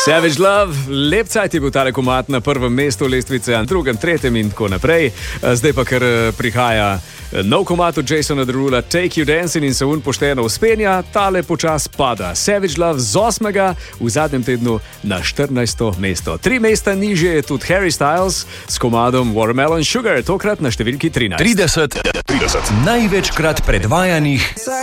Savage Love, lep cajt je bil tale komad na prvem mestu lestvice, na drugem, tretjem in tako naprej. Zdaj pa kar prihaja nov komad od Jasona Derula, Take You Dancing, in se un pošteno uspenja, tale počas pada. Savage Love z 8. v zadnjem tednu na 14. mesto. 3 mesta nižje je tudi Harry Styles s komadom Watermelon Sugar, tokrat na številki 13. 30 največkrat predvajanih